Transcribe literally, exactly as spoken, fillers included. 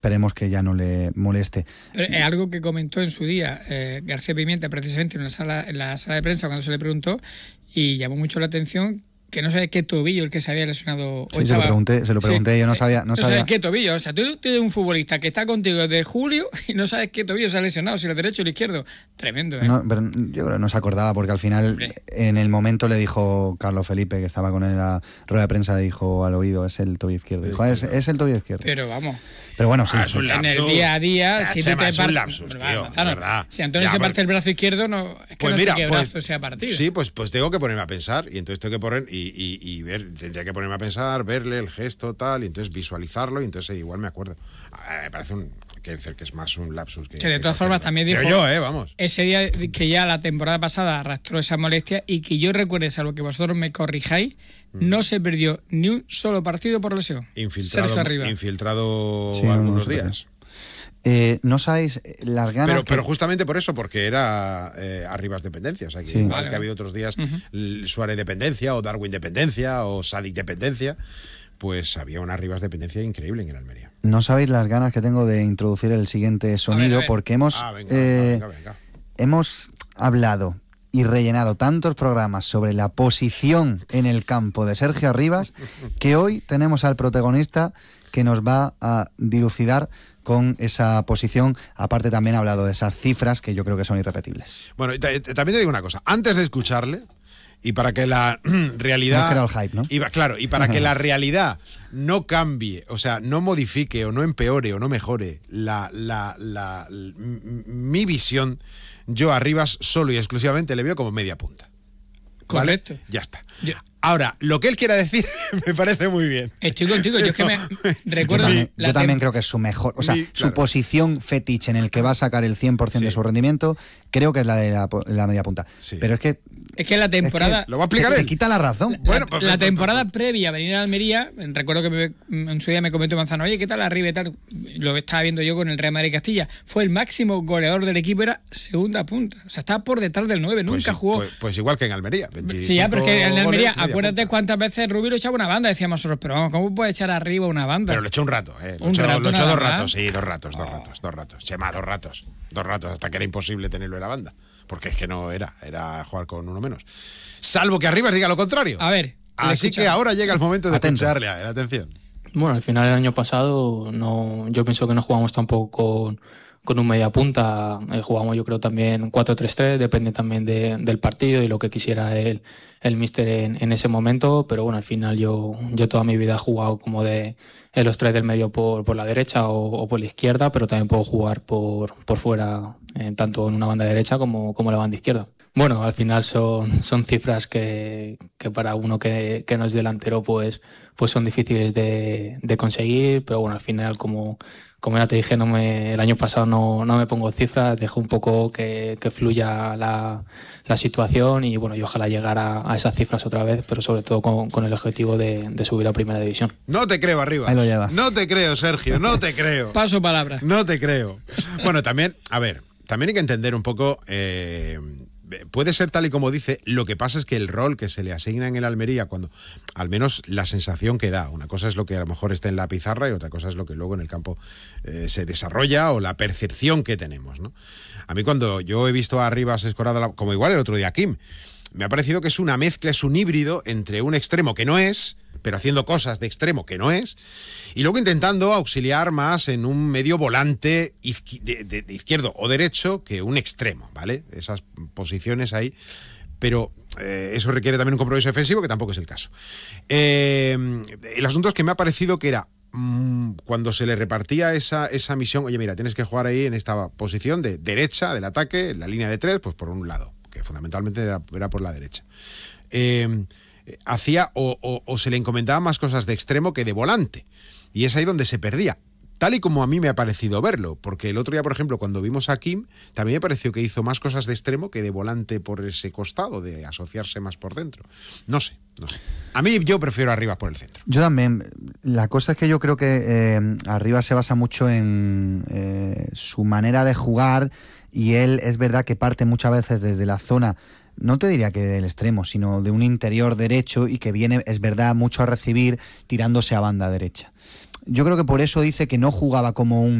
esperemos que ya no le moleste. Pero es algo que comentó en su día eh, García Pimienta, precisamente en la sala en la sala de prensa cuando se le preguntó, y llamó mucho la atención que no sabía qué tobillo el que se había lesionado. Sí, se lo pregunté, se lo pregunté, sí, yo no sabía. No, no sabía sabes qué tobillo. O sea, tú tienes un futbolista que está contigo desde julio y no sabes qué tobillo se ha lesionado, si el derecho o el izquierdo. Tremendo, ¿eh? No, pero yo creo que no se acordaba, porque al final, Hombre. en el momento le dijo Carlos Felipe, que estaba con él en la rueda de prensa, le dijo al oído, es el tobillo izquierdo. Dijo, es, es el tobillo izquierdo. Pero vamos. Pero bueno, sí. Ah, es un en el día a día, si tú te es un lapsus, tío, verdad, verdad. Si Antonio ya, se pues, parte el brazo izquierdo, no, es que pues no mira, sé qué pues, brazo se ha partido. Sí, pues, pues tengo que ponerme a pensar, y entonces tengo que poner y, y, y ver, tendría que ponerme a pensar, verle el gesto, tal, y entonces visualizarlo, y entonces igual me acuerdo. Ah, me parece un, que decir que es más un lapsus que... Que de que todas formas también dijo... yo, eh, vamos. Ese día que ya la temporada pasada arrastró esa molestia, y que yo recuerde, salvo que vosotros me corrijáis, mm. no se perdió ni un solo partido por lesión. Infiltrado, infiltrado sí, algunos no días. Eh, no sabéis las ganas. Pero, que... pero justamente por eso, porque era eh, Arribas dependencia. O sea, que sí. igual vale, que ha habido otros días uh-huh. Suárez dependencia, o Darwin dependencia, o Sadik dependencia, pues había una Arribas dependencia increíble en el Almería. No sabéis las ganas que tengo de introducir el siguiente sonido, a ver, a ver. porque hemos, ah, venga, eh, venga, venga, venga. hemos hablado y rellenado tantos programas sobre la posición en el campo de Sergio Arribas, que hoy tenemos al protagonista que nos va a dilucidar con esa posición. Aparte también ha hablado de esas cifras que yo creo que son irrepetibles. Bueno, también te digo una cosa, antes de escucharle, y para que la realidad... No el hype, ¿no? Y, claro, y para que la realidad no cambie, o sea, no modifique o no empeore o no mejore la, la, la, la mi visión, yo a Arribas solo y exclusivamente le veo como media punta. ¿Vale? Correcto. Ya está. Yo... Ahora, lo que él quiera decir me parece muy bien. Estoy contigo, yo es que me recuerdo... Yo también, la yo también tem- creo que es su mejor, o sea, Mi, su claro. posición fetiche en el que va a sacar el cien por ciento sí. de su rendimiento, creo que es la de la, la media punta. Sí. Pero es que... Es que la temporada... Es que lo va a explicar te, él. Te quita la razón. La, bueno, la, pues, la pues, temporada pues, previa a venir a Almería, recuerdo que me, en su día me comentó Manzano, oye, ¿qué tal arriba y tal? Lo estaba viendo yo con el Real Madrid Castilla. Fue el máximo goleador del equipo, era segunda punta. O sea, estaba por detrás del nueve, pues, nunca jugó. Pues, pues igual que en Almería. Sí, ya, pero es que en Almería, goles, acuérdate cuántas veces Rubio lo echaba una banda, decíamos nosotros, pero vamos, ¿cómo puede echar arriba una banda? Pero lo echó un rato, ¿eh? Lo un echó, rato lo echó dos más. ratos, sí, dos ratos, dos oh. ratos, dos ratos. Chema, dos ratos, dos ratos, hasta que era imposible tenerlo en la banda. Porque es que no era, era jugar con uno menos. Salvo que Arribas diga lo contrario. A ver. Así que ahora llega el momento de Atento. escucharle a él, atención. Bueno, al final del año pasado no, yo pienso que no jugamos tampoco con, con un media punta. Eh, jugamos yo creo también cuatro tres tres, depende también de, del partido y lo que quisiera el, el míster en, en ese momento. Pero bueno, al final yo, yo toda mi vida he jugado como de en los tres del medio por, por la derecha o, o por la izquierda, pero también puedo jugar por, por fuera, eh, tanto en una banda derecha como, como en la banda izquierda. Bueno, al final son, son cifras que, que para uno que, que no es delantero pues, pues son difíciles de, de conseguir, pero bueno, al final como, como ya te dije, no me, el año pasado no, no me pongo cifras, dejo un poco que, que fluya la, la situación y bueno, y ojalá llegar a, a esas cifras otra vez, pero sobre todo con, con el objetivo de, de subir a Primera División. No te creo, Arribas. Ahí lo llevas. No te creo, Sergio, no te creo. Paso palabra. No te creo. Bueno, también, a ver, también hay que entender un poco... Eh, puede ser tal y como dice, lo que pasa es que el rol que se le asigna en el Almería, cuando al menos la sensación que da, una cosa es lo que a lo mejor está en la pizarra y otra cosa es lo que luego en el campo eh, se desarrolla o la percepción que tenemos, ¿no? A mí cuando yo he visto a Arribas escorado, la, como igual el otro día Kim, me ha parecido que es una mezcla, es un híbrido entre un extremo que no es, pero haciendo cosas de extremo que no es, y luego intentando auxiliar más en un medio volante de, de, de izquierdo o derecho que un extremo, ¿vale? Esas posiciones ahí, pero eh, eso requiere también un compromiso defensivo que tampoco es el caso. Eh, el asunto es que me ha parecido que era mmm, cuando se le repartía esa, esa misión, oye mira, tienes que jugar ahí en esta posición de derecha del ataque, en la línea de tres, pues por un lado, que fundamentalmente era, era por la derecha. Eh, hacía o, o, o se le encomendaba más cosas de extremo que de volante, y es ahí donde se perdía, tal y como a mí me ha parecido verlo, porque el otro día, por ejemplo, cuando vimos a Kim, también me pareció que hizo más cosas de extremo que de volante por ese costado, de asociarse más por dentro. No sé, no sé. A mí yo prefiero Arribas por el centro. Yo también. La cosa es que yo creo que eh, Arribas se basa mucho en eh, su manera de jugar, y él es verdad que parte muchas veces desde la zona, no te diría que del extremo, sino de un interior derecho, y que viene, es verdad, mucho a recibir tirándose a banda derecha. yo creo que por eso dice que no jugaba como un